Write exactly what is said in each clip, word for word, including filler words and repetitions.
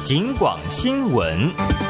警广新闻。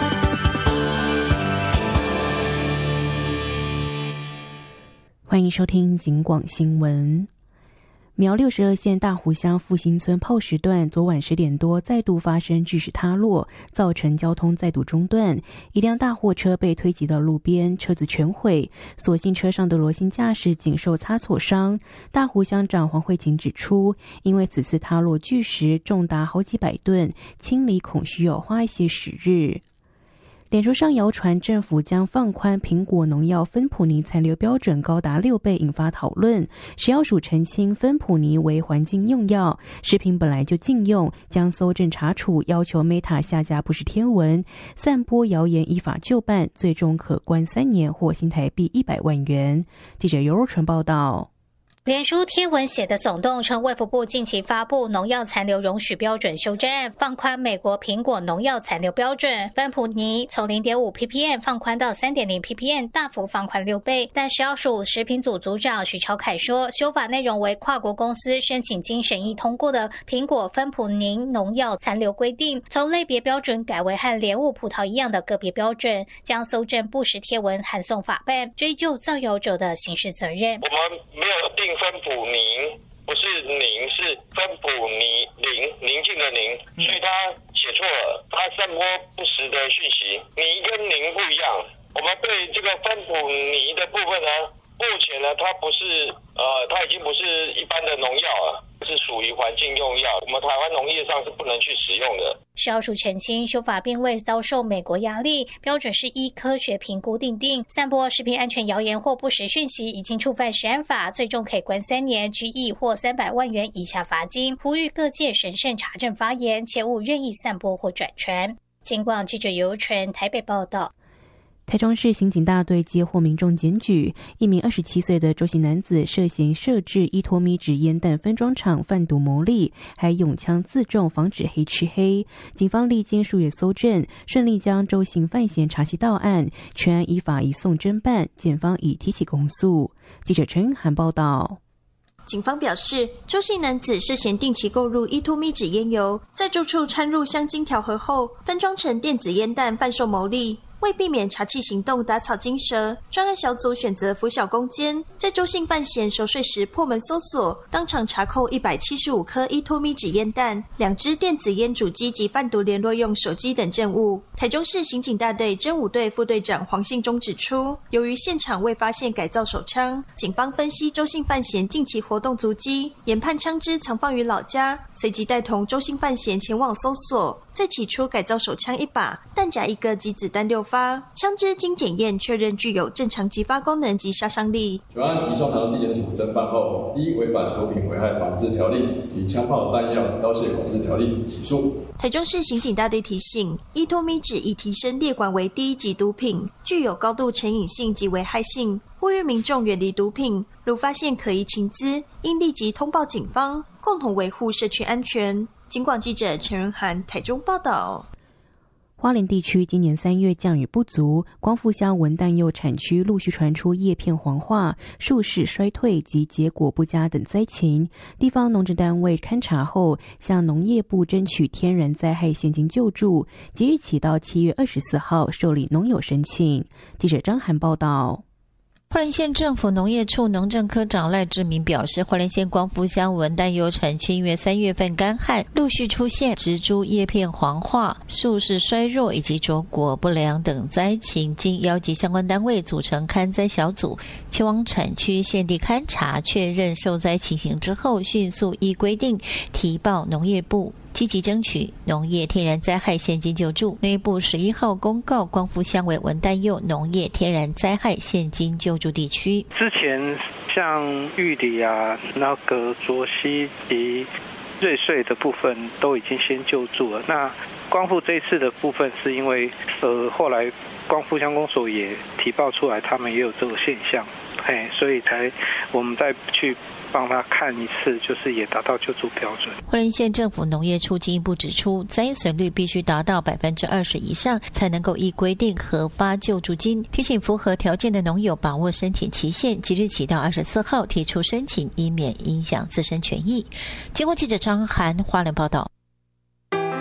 欢迎收听警广新闻。苗六十二县大湖乡复兴村炮石段昨晚十点多再度发生巨石塌落，造成交通再度中断，一辆大货车被推挤到路边，车子全毁，所幸车上的罗姓驾驶仅受擦挫伤。大湖乡长黄慧琴指出，因为此次塌落巨石重达好几百吨，清理恐需要花一些时日。脸书上谣传政府将放宽苹果农药芬普尼残留标准高达六倍，引发讨论。食药署澄清，芬普尼为环境用药，食品本来就禁用，将搜证查处，要求 Meta 下架不实天文，散播谣言依法就办，最终可关三年或新台币一百万元。记者尤若纯报道。 脸书贴文写的耸动，称卫福部近期发布农药残留容许标准修正案，放宽美国苹果农药残留标准，芬普尼从 零点五 P P M 放宽到 三点零 P P M， 大幅放宽六倍。但食药署食品组组长许朝凯说，修法内容为跨国公司申请经审议通过的苹果芬普尼农药残留规定，从类别标准改为和莲雾葡萄一样的个别标准，将搜证不实贴文函送法办，追究造谣者的刑事责任。 我们没有定芬普宁，不是宁，是芬普尼宁，宁静的宁，所以他写错了，他散播不实的讯息，宁跟宁不一样。我们对这个芬普尼的部分呢，目前呢，它不是呃，它已经不是一般的农药了，是属于环境用药，我们台湾农业上是不能去使用的。 食药署澄清，修法并未遭受美国压力，标准是依科学评估订定。散播食品安全谣言或不实讯息，已经触犯食安法，最终可以关三年、拘役或三百万元以下罚金。呼吁各界审慎查证发言，切勿任意散播或转传。警广记者尤纯台北报道。 台中市刑警大队接获民众检举，一名二十七岁的周姓男子涉嫌设置伊托咪纸烟弹分装厂贩毒牟利，还用枪自重，防止黑吃黑。警方历经数月搜证，顺利将周姓犯嫌查缉到案，全案依法移送侦办，检方已提起公诉。记者陈涵报道。 警方表示，周姓男子涉嫌定期购入伊托咪纸烟油，在住处掺入香精调和后，分装成电子烟弹贩售牟利。为避免查缉行动打草惊蛇，专案小组选择拂晓攻坚，在周姓犯嫌熟睡时破门搜索，当场查扣一百七十五颗伊托咪纸烟弹、两支电子烟主机及贩毒联络用手机等证物。台中市刑警大队侦五队副队长黄信忠指出，由于现场未发现改造手枪，警方分析周姓犯嫌近期活动足迹，研判枪支藏放于老家，随即带同周姓犯嫌前往搜索。在起初改造手枪一把，弹夹一个及子弹六发，枪支经检验确认具有正常击发功能及杀伤力。 本案移送台中地检署侦办后，依违反毒品危害防治条例及枪炮弹药刀械管制条例起诉。 台中市刑警大队提醒，伊托咪纸已提升列管为第一级毒品，具有高度成瘾性及危害性，呼吁民众远离毒品，如发现可疑情资，应立即通报警方，共同维护社区安全。警广记者陈仁涵台中报道。 花莲地区今年三月降雨不足，光复乡文旦柚产区陆续传出叶片黄化、树势衰退及结果不佳等灾情。地方农政单位勘查后，向农业部争取天然灾害现金救助，即日起到七月二十四号受理农友申请。记者张涵报道。 花莲县政府农业处农政科长赖志明表示，花莲县光复乡文旦柚产区因为三月份干旱陆续出现植株叶片黄化、树势衰弱以及着果不良等灾情，经邀集相关单位组成勘灾小组前往产区现地勘查，确认受灾情形之后，迅速依规定提报农业部，积极争取农业天然灾害现金救助。农业部十一号公告，光复乡为文旦柚农业天然灾害现金救助地区。 之前像玉里啊、那个卓溪及瑞穗的部分都已经先救助了。那光复这一次的部分，是因为呃后来光复乡公所也提报出来，他们也有这个现象，哎，所以才我们再去帮他看一次，就是也达到救助标准。 花莲县政府农业处进一步指出，灾损率必须达到百分之二十以上，才能够依规定核发救助金。提醒符合条件的农友把握申请期限，即日起到二十四号提出申请，以免影响自身权益。经过记者张涵花莲报道。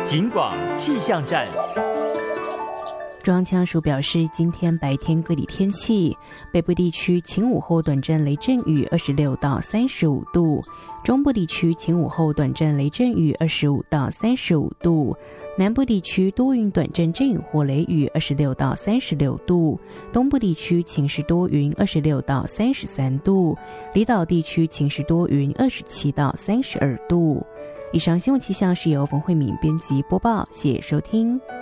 警广气象站。 中央气象署表示，今天白天各地天气，北部地区晴午后短暂雷阵雨，二十六到三十五度；中部地区晴午后短暂雷阵雨，二十五到三十五度；南部地区多云短暂阵雨或雷雨，二十六到三十六度；东部地区晴时多云，二十六到三十三度；离岛地区晴时多云，二十七到三十二度。以上新闻气象是由冯慧敏编辑播报，谢谢收听。